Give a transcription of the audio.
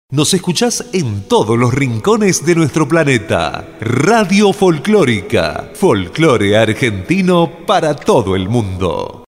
Nos escuchás en todos los rincones de nuestro planeta. Radio Folclórica. Folclore argentino para todo el mundo.